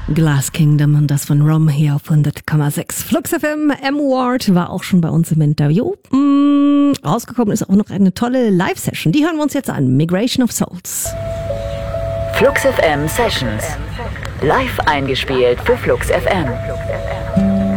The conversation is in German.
Glass Kingdom und das von Rom hier auf 100,6. Flux FM, M-Ward war auch schon bei uns im Interview. Rausgekommen ist auch noch eine tolle Live-Session. Die hören wir uns jetzt an. Migration of Souls. Flux FM Sessions. Live eingespielt für Flux FM.